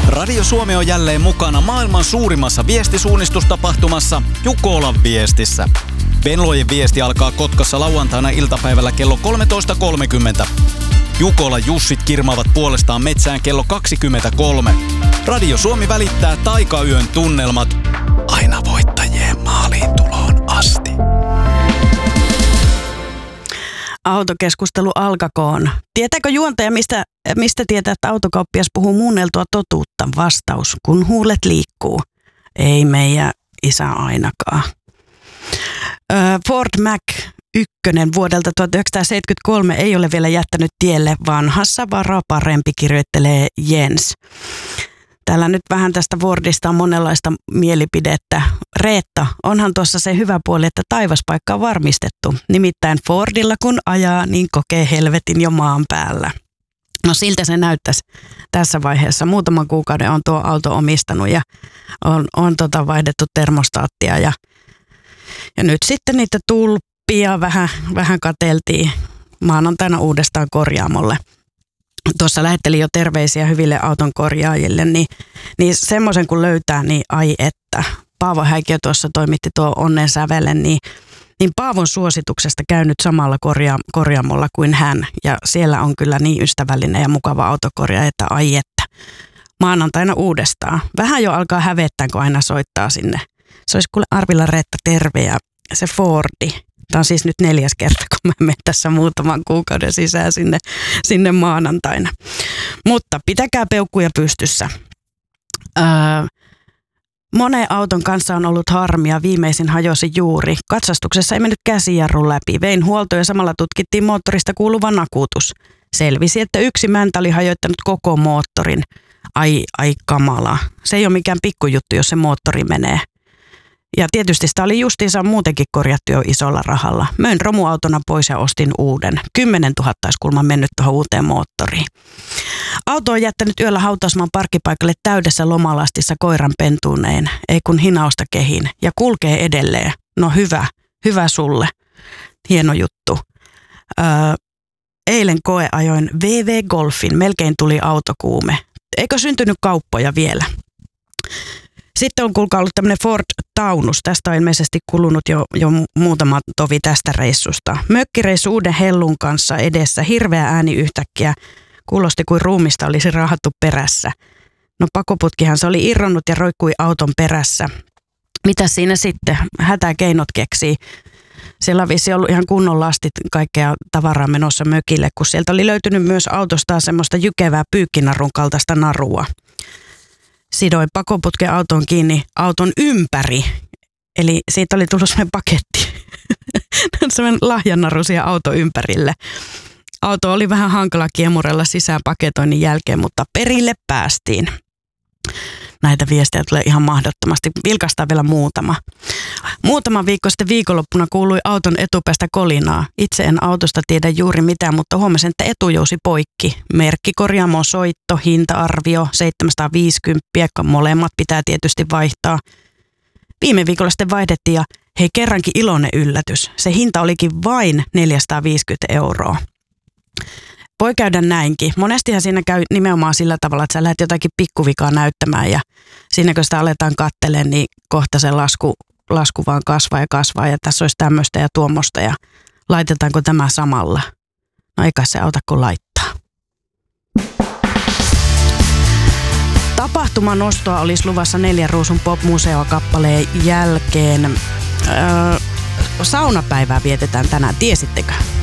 Radio Suomi on jälleen mukana maailman suurimmassa viestisuunnistustapahtumassa Jukolan viestissä. Venlojen viesti alkaa Kotkassa lauantaina iltapäivällä kello 13.30. Jukolan Jussit kirmaavat puolestaan metsään kello 23. Radio Suomi välittää taikayön tunnelmat aina voittajien maaliin tuloon asti. Autokeskustelu alkakoon. Tietääkö juontaja, mistä tietää, että autokauppias puhuu muunneltua totuutta? Vastaus, kun huulet liikkuu. Ei meidän isä ainakaan. Ford Mac 1 vuodelta 1973 ei ole vielä jättänyt tielle vanhassa vara parempi, kirjoittelee Jens. Täällä nyt vähän tästä Fordista on monenlaista mielipidettä. Reetta, onhan tuossa se hyvä puoli, että taivaspaikka on varmistettu. Nimittäin Fordilla kun ajaa, niin kokee helvetin jo maan päällä. No siltä se näyttäisi tässä vaiheessa. Muutaman kuukauden on tuo auto omistanut ja on vaihdettu termostaattia ja nyt sitten niitä tulppia vähän katseltiin maanantaina uudestaan korjaamolle. Tuossa lähettelin jo terveisiä hyville auton korjaajille, niin semmoisen kun löytää, niin ai että. Paavo Häikiö tuossa toimitti tuo onnen sävelen, niin Paavon suosituksesta käynyt samalla korjaamolla kuin hän. Ja siellä on kyllä niin ystävällinen ja mukava autokorjaaja, että ai että. Maanantaina uudestaan. Vähän jo alkaa hävettää, kun aina soittaa sinne. Se olisi kuule Arvilla Reetta terve ja se Fordi. Tämä on siis nyt 4. kerta, kun mä menen tässä muutaman kuukauden sisään sinne maanantaina. Mutta pitäkää peukkuja pystyssä. Monen auton kanssa on ollut harmia, viimeisin hajosi juuri. Katsastuksessa ei mennyt käsijarrun läpi. Vein huolto ja samalla tutkittiin moottorista kuuluva nakutus. Selvisi, että yksi mäntä oli hajoittanut koko moottorin. Ai kamala. Se ei ole mikään pikkujuttu, jos se moottori menee. Ja tietysti sitä oli justiinsa muutenkin korjattu jo isolla rahalla. Möin romuautona pois ja ostin uuden. 10 000 taisi kulman mennyt tuohon uuteen moottoriin. Auto on jättänyt yöllä hautausmaan parkkipaikalle täydessä lomalastissa koiran pentuuneen. Ei kun hinausta kehin. Ja kulkee edelleen. No hyvä sulle. Hieno juttu. Eilen koeajoin VW Golfin. Melkein tuli autokuume. Eikö syntynyt kauppoja vielä? Sitten on kuulkaa ollut tämmöinen Ford Taunus. Tästä on ilmeisesti kulunut jo muutama tovi tästä reissusta. Mökkireissu uuden hellun kanssa edessä. Hirveä ääni yhtäkkiä. Kuulosti kuin ruumista olisi raahattu perässä. No pakoputkihan se oli irronnut ja roikkui auton perässä. Mitä siinä sitten? Hätäkeinot keksii. Siellä olisi ollut ihan kunnon lastit kaikkea tavaraa menossa mökille, kun sieltä oli löytynyt myös autosta semmoista jykevää pyykkinarun kaltaista narua. Sidoin pakoputken autoon kiinni auton ympäri. Eli siitä oli tullut semmoinen paketti. Semmoinen lahjanaru siihen auton ympärille. Auto oli vähän hankala kiemurella sisään paketoinnin jälkeen, mutta perille päästiin. Näitä viestejä tulee ihan mahdottomasti. Vilkastaa vielä muutama. Muutama viikko sitten viikonloppuna kuului auton etupäästä kolinaa. Itse en autosta tiedä juuri mitään, mutta huomasin, että etujousi poikki. Merkkikorjaamon soitto, hinta-arvio 750, molemmat pitää tietysti vaihtaa. Viime viikolla sitten vaihdettiin ja hei kerrankin iloinen yllätys. Se hinta olikin vain 450 €. Voi käydä näinkin. Monestihan siinä käy nimenomaan sillä tavalla, että sä lähdet jotakin pikkuvikaa näyttämään ja siinä kun sitä aletaan katselemaan, niin kohta se lasku vaan kasvaa ja tässä olisi tämmöistä ja tuommoista ja laitetaanko tämä samalla? No eikä se auta kun laittaa. Tapahtumanostoa olisi luvassa 4 Ruusun pop-museo-kappaleen jälkeen. Saunapäivää vietetään tänään, tiesittekö?